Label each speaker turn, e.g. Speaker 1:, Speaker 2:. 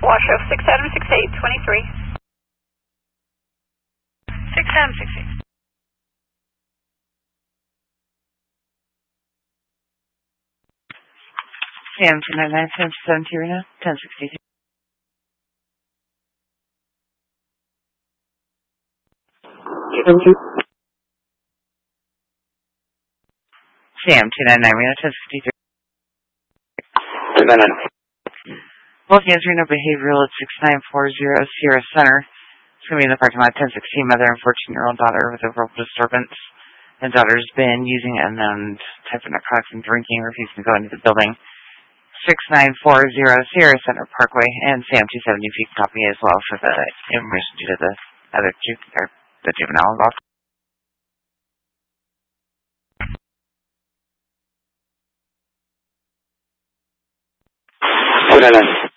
Speaker 1: Washoe, 6-7-6-8-23. 6-7-6-8.
Speaker 2: Sam 299-10-17 Reno, 1062. Sam 299 Reno, 1063.
Speaker 3: 299.
Speaker 2: Both units Reno Behavioral at 6940 Sierra Center. It's going to be in the parking lot 1016. Mother and 14-year-old daughter with a verbal disturbance. The daughter's been using unknown type of narcotics and drinking, refusing to go into the building. 6940 Sierra Center Parkway, and Sam 270 if you can copy as well for the information due to the other the juvenile involved.
Speaker 3: 299.